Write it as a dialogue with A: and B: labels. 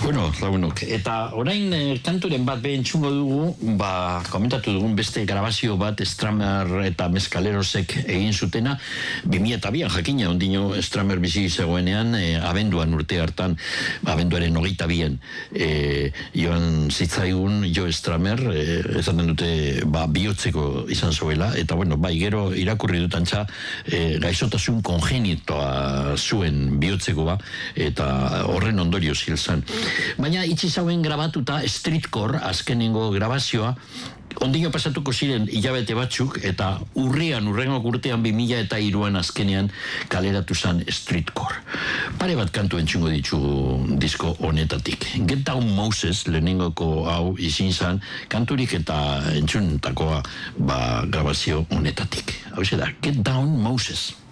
A: Bueno, lagunok, eta orain kanturen bat behin txungo dugu, komentatu dugun beste grabazio bat Stramer eta Mescalerosek egin zutena, 2002an jakina, ondino Stramer bizi zegoenean, abenduan urte hartan, abenduaren 22an, joan zitzaigun Jo Stramer, ezaten dute bihotzeko izan zuela, eta bueno, gero irakurri dutantza, gaixotasun kongenitoa zuen bihotzeko eta horren ondorioz hil zen. Baina itxi zauen grabatuta Streetcore, azkenengo grabazioa, ondino pasatuko ziren hilabete batzuk, eta urrengo urtean 2003an azkenean kaleratu zen Streetcore. Pare bat kantu entzungo ditugu disko honetatik. Get Down Moses, lehenengoko hau izin zen, kanturik eta entzuntakoa grabazio honetatik. Hau da, Get Down Moses.